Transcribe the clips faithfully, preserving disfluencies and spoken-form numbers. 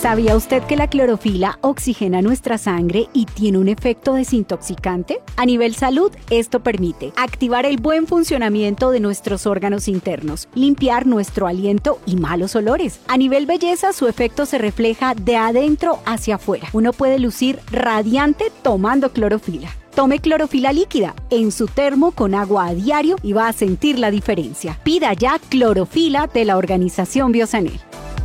¿Sabía usted que la clorofila oxigena nuestra sangre y tiene un efecto desintoxicante? A nivel salud, esto permite activar el buen funcionamiento de nuestros órganos internos, limpiar nuestro aliento y malos olores. A nivel belleza, su efecto se refleja de adentro hacia afuera. Uno puede lucir radiante tomando clorofila. Tome clorofila líquida en su termo con agua a diario y va a sentir la diferencia. Pida ya clorofila de la organización Biosanel.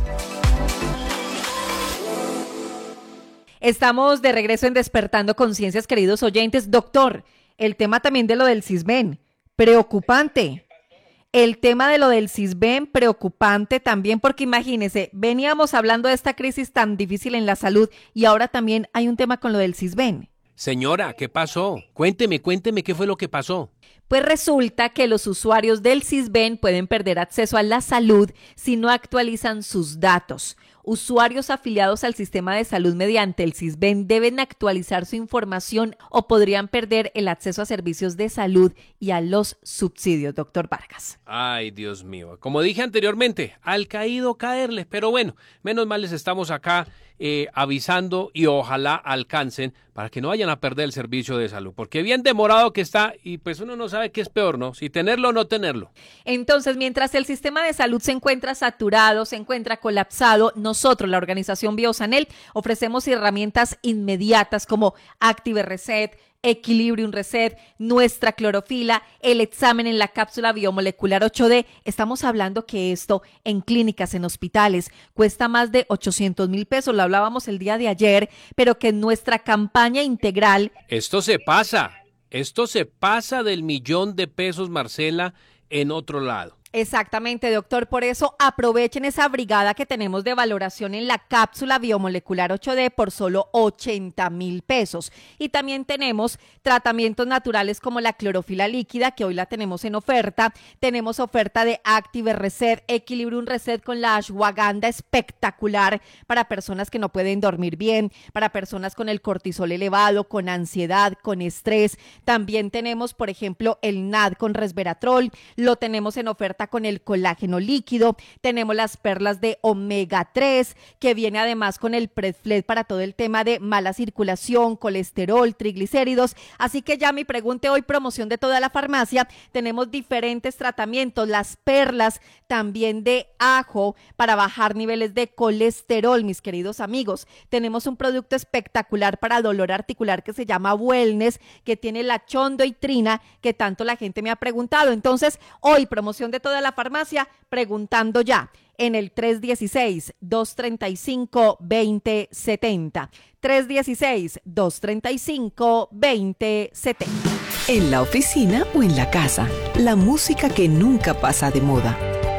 Estamos de regreso en Despertando Conciencias, queridos oyentes. Doctor, el tema también de lo del Sisbén, preocupante. El tema de lo del Sisbén, preocupante también, porque imagínense, veníamos hablando de esta crisis tan difícil en la salud y ahora también hay un tema con lo del Sisbén. Señora, ¿qué pasó? Cuénteme, cuénteme qué fue lo que pasó. Pues resulta que los usuarios del Sisbén pueden perder acceso a la salud si no actualizan sus datos. Usuarios afiliados al sistema de salud mediante el Sisbén deben actualizar su información o podrían perder el acceso a servicios de salud y a los subsidios, doctor Vargas. Ay, Dios mío. Como dije anteriormente, al caído caerle, pero bueno, menos mal les estamos acá eh, avisando y ojalá alcancen para que no vayan a perder el servicio de salud, porque bien demorado que está y pues uno no sabe qué es peor, ¿no? Si tenerlo o no tenerlo. Entonces, mientras el sistema de salud se encuentra saturado, se encuentra colapsado, nosotros, la organización Biosanel, ofrecemos herramientas inmediatas como Active Reset, Equilibrium Reset, nuestra clorofila, el examen en la cápsula biomolecular ocho D. Estamos hablando que esto en clínicas, en hospitales, cuesta más de ochocientos mil pesos, lo hablábamos el día de ayer, pero que en nuestra campaña integral... Esto se pasa, esto se pasa del millón de pesos, Marcela, en otro lado. Exactamente, doctor. Por eso aprovechen esa brigada que tenemos de valoración en la cápsula biomolecular ocho D por solo ochenta mil pesos. Y también tenemos tratamientos naturales como la clorofila líquida, que hoy la tenemos en oferta. Tenemos oferta de Active Reset, Equilibrium Reset con la ashwagandha espectacular para personas que no pueden dormir bien, para personas con el cortisol elevado, con ansiedad, con estrés. También tenemos, por ejemplo, el N A D con resveratrol. Lo tenemos en oferta con el colágeno líquido, tenemos las perlas de omega tres, que viene además con el Predflex para todo el tema de mala circulación, colesterol, triglicéridos. Así que ya mi pregunta hoy, promoción de toda la farmacia, tenemos diferentes tratamientos, las perlas también de ajo para bajar niveles de colesterol, mis queridos amigos. Tenemos un producto espectacular para dolor articular que se llama Wellness, que tiene la chondoitrina, que tanto la gente me ha preguntado. Entonces, hoy promoción de toda la farmacia, preguntando ya en el tres uno seis, dos tres cinco, dos cero siete cero. tres uno seis, dos tres cinco, dos cero siete cero. En la oficina o en la casa, la música que nunca pasa de moda.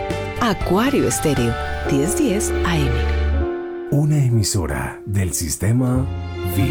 Acuario Estéreo, diez diez A M. Una emisora del sistema